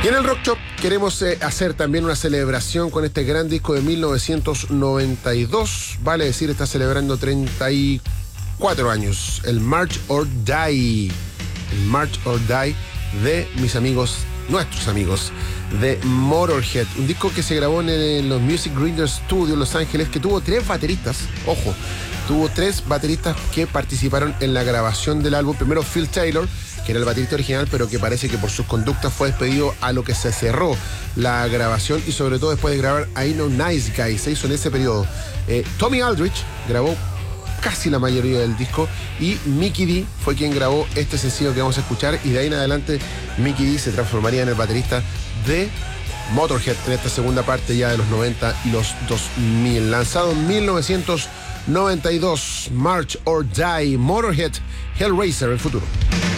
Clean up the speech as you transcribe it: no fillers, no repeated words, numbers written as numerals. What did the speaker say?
Y en el Rock Shop queremos hacer también una celebración con este gran disco de 1992. Vale decir, está celebrando 34 años. El March or Die. El March or Die de mis amigos, nuestros amigos, de Motorhead. Un disco que se grabó en los Music Grinder Studios en Los Ángeles, que tuvo 3 bateristas. Ojo, tuvo 3 bateristas que participaron en la grabación del álbum. Primero Phil Taylor, que era el baterista original, pero que parece que por sus conductas fue despedido, a lo que se cerró la grabación, y sobre todo después de grabar I Know Nice Guy, se hizo en ese periodo. Tommy Aldridge grabó casi la mayoría del disco, y Mikkey Dee fue quien grabó este sencillo que vamos a escuchar, y de ahí en adelante Mikkey Dee se transformaría en el baterista de Motorhead en esta segunda parte ya de los 90 y los 2000. Lanzado en 1992, March or Die, Motorhead, Hellraiser, el futuro.